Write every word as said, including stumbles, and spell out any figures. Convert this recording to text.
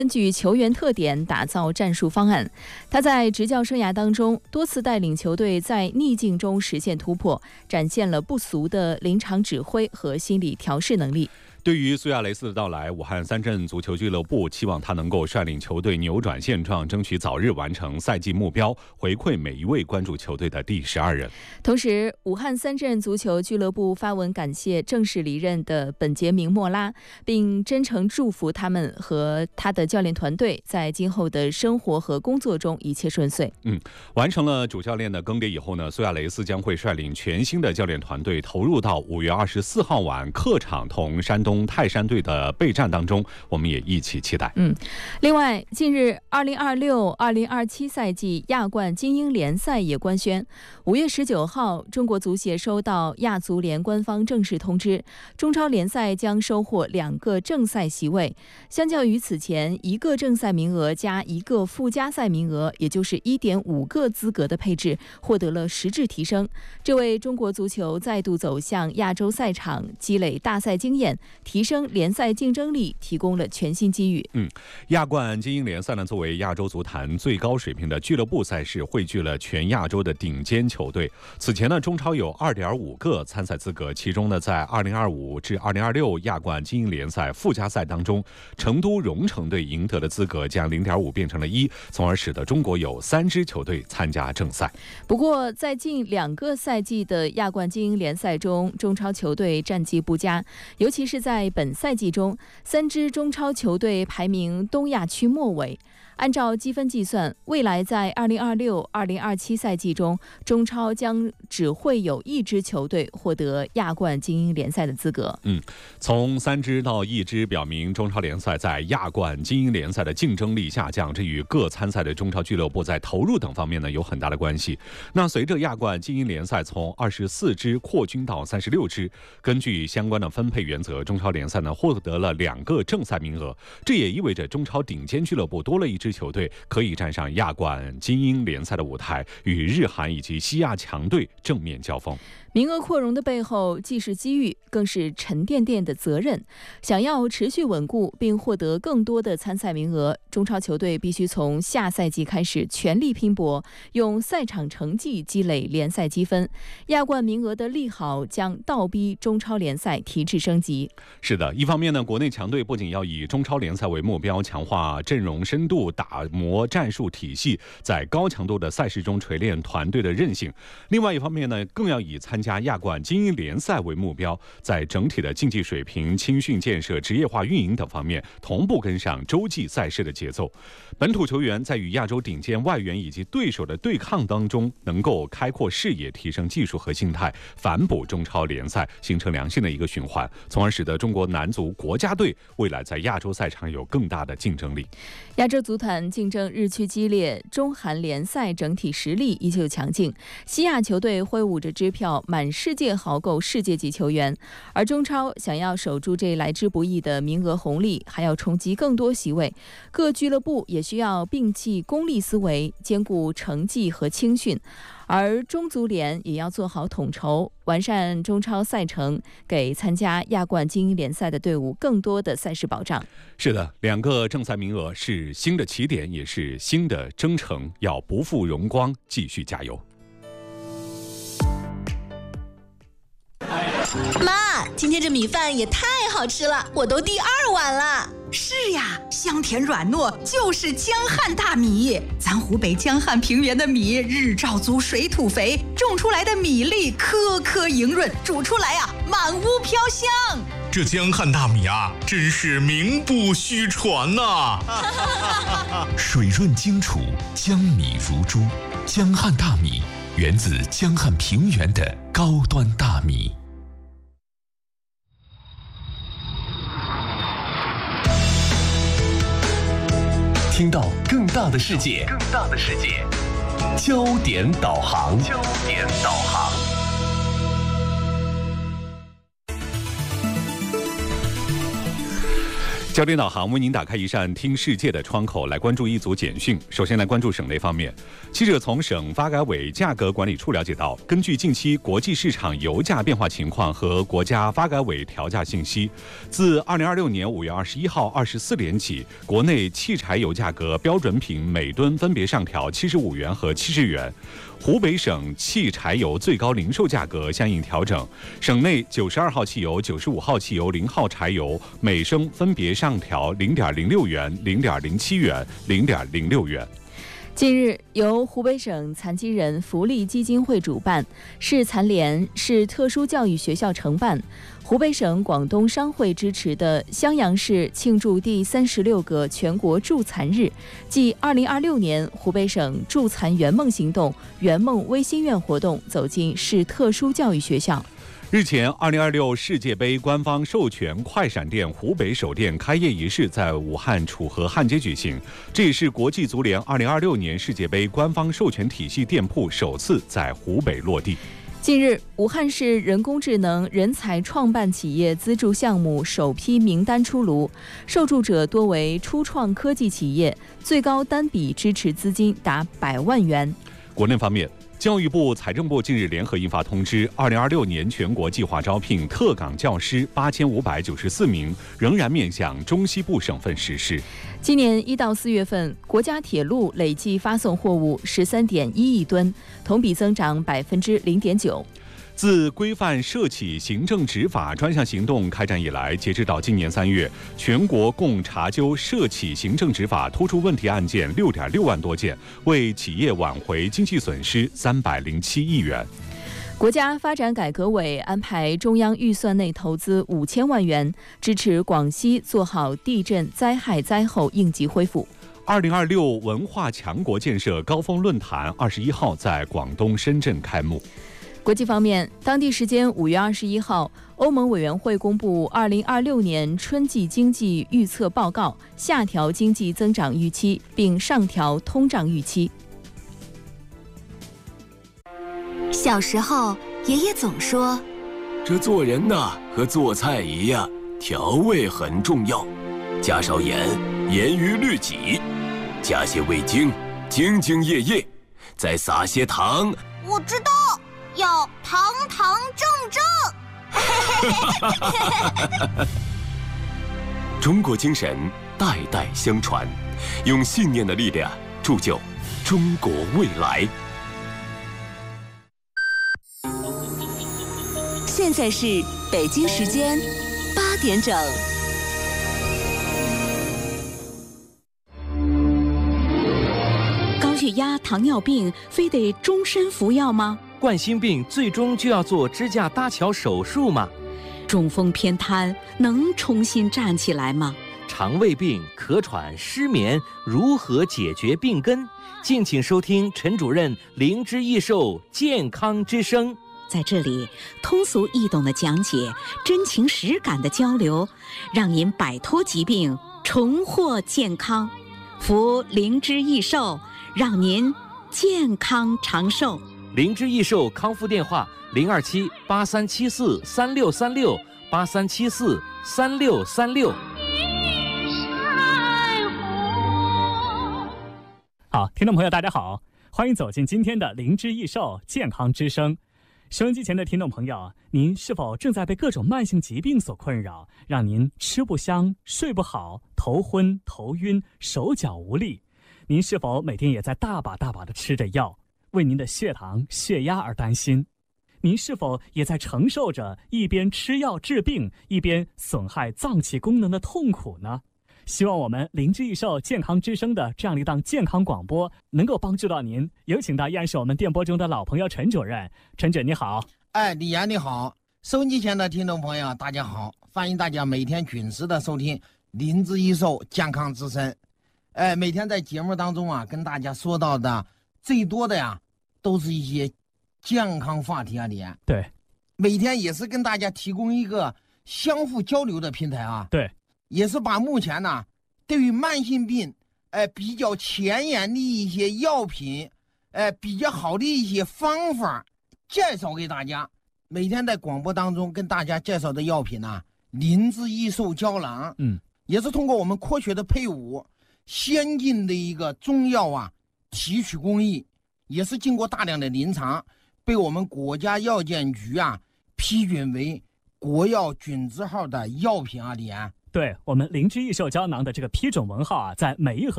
根据球员特点打造战术方案。他在执教生涯当中多次带领球队在逆境中实现突破，展现了不俗的临场指挥和心理调试能力。 对于苏亚雷斯的到来，武汉三镇足球俱乐部期望他能够率领球队扭转现状，争取早日完成赛季目标，回馈每一位关注球队的第十二人。 同时，武汉三镇足球俱乐部发文感谢正式离任的本杰明·莫拉，并真诚祝福他们和他的教练团队在今后的生活和工作中一切顺遂。 嗯，完成了主教练的更迭以后呢，苏亚雷斯将会率领全新的教练团队投入到五月二十四号晚客场同山东泰山队的备战当中，我们也一起期待。 嗯，另外，近日二零二六二零二七赛季亚冠精英联赛也官宣，五月十九号，中国足协收到亚足联官方正式通知，中超联赛将收获两个正赛席位，相较于此前一个正赛名额加一个附加赛名额，也就是一点五个资格的配置，获得了实质提升。这为中国足球再度走向亚洲赛场，积累大赛经验，提升联赛竞争力提供了全新机遇。 嗯，亚冠精英联赛呢，作为亚洲足坛最高水平的俱乐部赛事，汇聚了全亚洲的顶尖球队。此前呢，中超有 二点五个参赛资格，其中呢，在二零二五至二零二六亚冠精英联赛附加赛当中，成都蓉城队赢得的资格将 零点五变成了一，从而使得中国有三支球队参加正赛。 不过，在近两个赛季的亚冠精英联赛中，中超球队战绩不佳，尤其是在本赛季中，三支中超球队排名东亚区末尾。按照积分计算，未来在二零二六二零二七赛季中，中超将只会有一支球队获得亚冠精英联赛的资格。 嗯，从三支到一支，表明中超联赛在亚冠精英联赛的竞争力下降，这与各参赛的中超俱乐部在投入等方面呢有很大的关系。那随着亚冠精英联赛从二十四支扩军到三十六支，根据相关的分配原则，中超联赛呢获得了两个正赛名额，这也意味着中超顶尖俱乐部多了一支球队可以站上亚冠精英联赛的舞台，与日韩以及西亚强队正面交锋。 名额扩容的背后，既是机遇，更是沉甸甸的责任。想要持续稳固并获得更多的参赛名额，中超球队必须从下赛季开始全力拼搏，用赛场成绩积累联赛积分。亚冠名额的利好将倒逼中超联赛提质升级。 是的，一方面呢，国内强队不仅要以中超联赛为目标，强化阵容深度，打磨战术体系，在高强度的赛事中锤炼团队的韧性；另外一方面呢，更要以参加亚冠精英联赛为目标，在整体的竞技水平、青训建设、职业化运营等方面同步跟上洲际赛事的节奏。本土球员在与亚洲顶尖外援以及对手的对抗当中，能够开阔视野，提升技术和心态，反哺中超联赛，形成良性的一个循环，从而使得中国男足国家队未来在亚洲赛场有更大的竞争力。 亚洲足坛竞争日趋激烈，中韩联赛整体实力依旧强劲，西亚球队挥舞着支票满世界豪购世界级球员，而中超想要守住这来之不易的名额红利，还要冲击更多席位。各俱乐部也需要摒弃功利思维，兼顾成绩和青训，而中足联也要做好统筹，完善中超赛程，给参加亚冠精英联赛的队伍更多的赛事保障。 是的，两个正赛名额是新的起点，也是新的征程，要不负荣光，继续加油。 妈，今天这米饭也太好吃了，我都第二碗了。 是呀，香甜软糯，就是江汉大米。咱湖北江汉平原的米，日照足，水土肥，种出来的米粒颗颗莹润，煮出来啊，满屋飘香。 这江汉大米啊，真是名不虚传呐、 啊！水润精储，江米如珠。江汉大米源自江汉平原的高端大米。听到更大的世界，更大的世界，焦点导航，焦点导航。 焦点导航为您打开一扇听世界的窗口，来关注一组简讯。首先来关注省内方面，记者从省发改委价格管理处了解到，根据近期国际市场油价变化情况和国家发改委调价信息，自二零二六年五月二十一号二十四点起，国内汽柴油价格标准品每吨分别上调七十五元和七十元。湖北省汽柴油最高零售价格相应调整，省内九十二号汽油、九十五号汽油、零号柴油每升分别上调零点零六元、零点零七元、零点零六元。 近日，由湖北省残疾人福利基金会主办，市残联、市特殊教育学校承办，湖北省广东商会支持的襄阳市庆祝第三十六个全国助残日暨二零二六年湖北省助残圆梦行动圆梦微心愿活动走进市特殊教育学校。 日前，二零二六世界杯官方授权快闪店湖北首店开业仪式在武汉楚河汉街举行，这也是国际足联二零二六年世界杯官方授权体系店铺首次在湖北落地。 近日，武汉市人工智能人才创办企业资助项目首批名单出炉，受助者多为初创科技企业，最高单笔支持资金达百万元。 国内方面，教育部、财政部近日联合印发通知，二零二六年全国计划招聘特岗教师八千五百九十四名，仍然面向中西部省份实施。 今年一到四月份，国家铁路累计发送货物十三点一亿吨，同比增长百分之零点九。 自规范涉企行政执法专项行动开展以来，截止到今年三月，全国共查究涉企行政执法突出问题案件六点六万多件，为企业挽回经济损失三百零七亿元。 国家发展改革委安排中央预算内投资五千万元，支持广西做好地震灾害灾后应急恢复。 二零二六文化强国建设高峰论坛二十一号在广东深圳开幕。 国际方面，当地时间五月二十一号，欧盟委员会公布二零二六年春季经济预测报告，下调经济增长预期，并上调通胀预期。 小时候，爷爷总说， 这做人呐，和做菜一样，调味很重要，加少盐，严于律己；加些味精，兢兢业业；再撒些糖。 我知道。要堂堂正正。 中国精神代代相传，用信念的力量铸就中国未来。 现在是北京时间八点整。高血压、糖尿病非得终身服药吗？ 冠心病最终就要做支架搭桥手术吗？ 中风偏瘫能重新站起来吗？ 肠胃病、咳喘、失眠如何解决病根？敬请收听陈主任灵芝益寿健康之声。 在这里，通俗易懂的讲解，真情实感的交流，让您摆脱疾病，重获健康。服灵芝益寿，让您健康长寿。 灵芝益寿康复电话：零二七八三七四三六三六八三七四三六三六。 好，听众朋友，大家好，欢迎走进今天的灵芝益寿健康之声。收音机前的听众朋友，您是否正在被各种慢性疾病所困扰，让您吃不香、睡不好、头昏、头晕、手脚无力？您是否每天也在大把大把的吃着药，为您的血糖、血压而担心？您是否也在承受着一边吃药治病，一边损害脏器功能的痛苦呢？希望我们灵芝益寿健康之声的这样一档健康广播能够帮助到您。有请到依然是我们电波中的老朋友陈主任。陈主任你好。 哎，李岩你好。收音机前的听众朋友大家好，欢迎大家每天准时的收听灵芝益寿健康之声。哎，每天在节目当中啊，跟大家说到的最多的呀，都是一些健康话题啊，李岩。 对， 每天也是跟大家提供一个相互交流的平台啊。 对， 也是把目前呢对于慢性病，呃比较前沿的一些药品，呃比较好的一些方法介绍给大家。每天在广播当中跟大家介绍的药品呢，灵芝益寿胶囊， 嗯， 也是通过我们科学的配伍、先进的一个中药啊提取工艺，也是经过大量的临床，被我们国家药监局啊批准为国药准字号的药品啊。李安， 对，我们灵芝益寿胶囊的这个批准文号啊，在每一盒